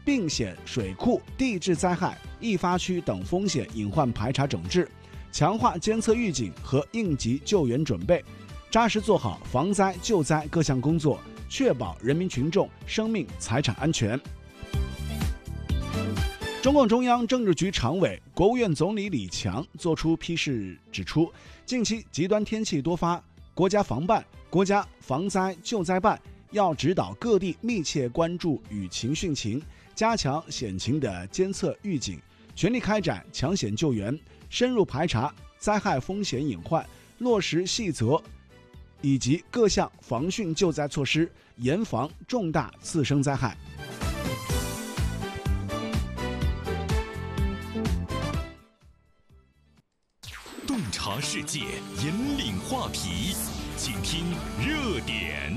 病险、水库、地质灾害、易发区等风险隐患排查整治，强化监测预警和应急救援准备，扎实做好防灾救灾各项工作，确保人民群众生命财产安全。中共中央政治局常委、国务院总理李强作出批示指出，近期极端天气多发，国家防办、国家防灾救灾办要指导各地密切关注雨情汛情，加强险情的监测预警，全力开展抢险救援，深入排查灾害风险隐患，落实细则以及各项防汛救灾措施，严防重大次生灾害。 洞察世界，引领话题，请听热点。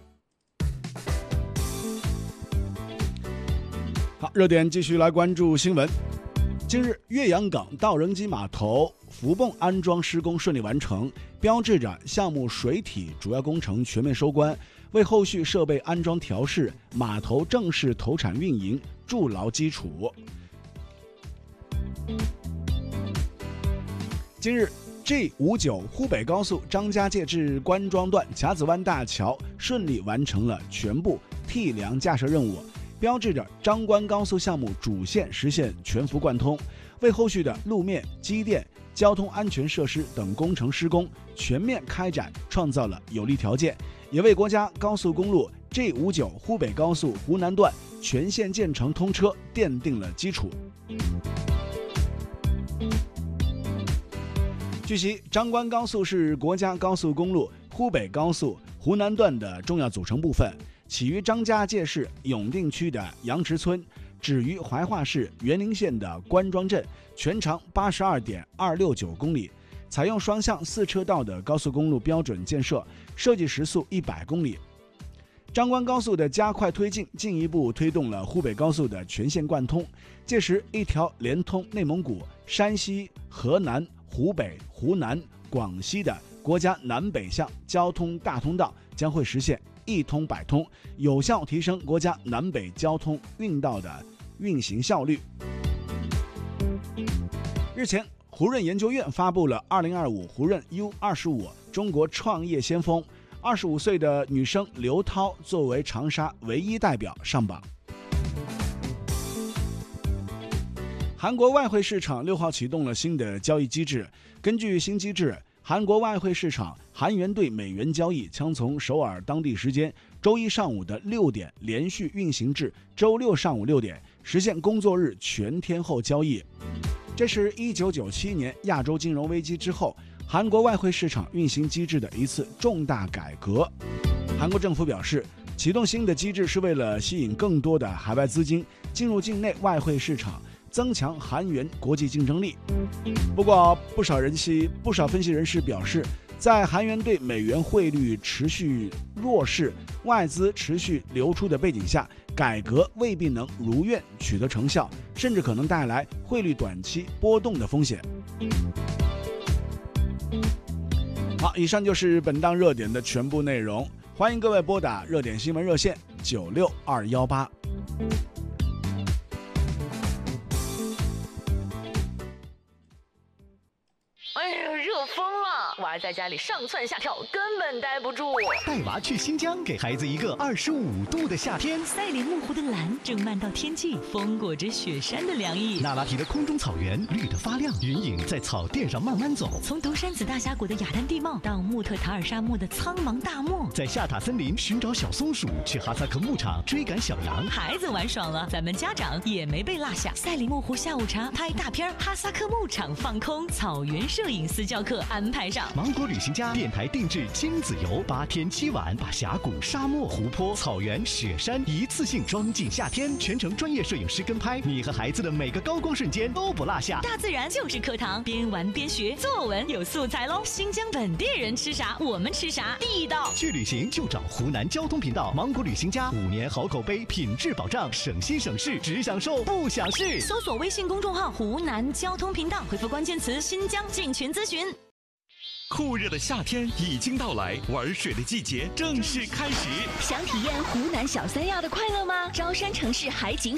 好，热点继续来关注新闻。近日，岳阳港到人机码头浮泵安装施工顺利完成，标志着项目水体主要工程全面收官，为后续设备安装调试、码头正式投产运营筑牢基础。近日 G59 沪北高速张家界至关庄段甲子湾大桥顺利完成了全部替梁架设任务，标志着张关高速项目主线实现全幅贯通，为后续的路面、机电、交通安全设施等工程施工全面开展创造了有利条件，也为国家高速公路 G59 沪北高速湖南段全线建成通车奠定了基础。据悉，张关高速是国家高速公路沪北高速湖南段的重要组成部分，起于张家界市永定区的杨池村，止于怀化市园林县的关庄镇，全长 82.269 公里，采用双向4车道的高速公路标准建设，设计时速100公里。张关高速的加快推进，进一步推动了沪北高速的全线贯通。届时，一条连通内蒙古、山西、河南、湖北、湖南、广西的国家南北向交通大通道将会实现一通百通，有效提升国家南北交通运道的运行效率。日前，胡润研究院发布了2025胡润 U25 中国创业先锋，25岁的女生刘涛作为长沙唯一代表上榜。韩国外汇市场6号启动了新的交易机制，根据新机制，韩国外汇市场韩元对美元交易将从首尔当地时间周一上午的6点连续运行至周六上午6点，实现工作日全天候交易。这是1997年亚洲金融危机之后，韩国外汇市场运行机制的一次重大改革。韩国政府表示，启动新的机制是为了吸引更多的海外资金进入境内外汇市场，增强韩元国际竞争力。不过，不少分析人士表示，在韩元对美元汇率持续弱势、外资持续流出的背景下，改革未必能如愿取得成效，甚至可能带来汇率短期波动的风险。好，以上就是本档热点的全部内容，欢迎各位拨打热点新闻热线96218。 哎呀，热疯了！娃在家里上蹿下跳，根本待不住。 带娃去新疆，给孩子一个25度的夏天。 赛里木湖的蓝正漫到天际，风裹着雪山的凉意。 那拉提的空中草原绿得发亮，云影在草甸上慢慢走。 从独山子大峡谷的雅丹地貌到穆特塔尔沙漠的苍茫大漠， 在夏塔森林寻找小松鼠，去哈萨克牧场追赶小羊。 孩子玩爽了，咱们家长也没被落下。赛里木湖下午茶拍大片，哈萨克牧场放空，草原摄影私教课安排上。 芒果旅行家电台定制亲子游，8天7晚，把峡谷、沙漠、湖泊、草原、雪山一次性装进夏天，全程专业摄影师跟拍，你和孩子的每个高光瞬间都不落下。 大自然就是课堂，边玩边学，作文有素材喽。新疆本地人吃啥，我们吃啥，地道。 去旅行就找湖南交通频道，芒果旅行家5年好口碑，品质保障，省心省事，只享受不想试。 搜索微信公众号湖南交通频道，回复关键词新疆进群咨询。 酷热的夏天已经到来，玩水的季节正式开始。 想体验湖南小三亚的快乐吗？招山城市海景